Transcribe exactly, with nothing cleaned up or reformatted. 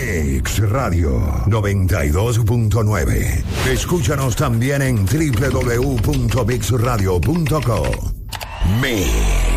Mix Radio noventa y dos punto nueve. Escúchanos también en doble u doble u doble u punto mix radio punto co. Mix.